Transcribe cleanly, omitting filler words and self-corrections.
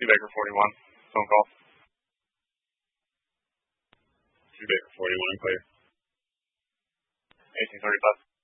Baker 41. Phone call. 2 Baker 41, clear. 1835.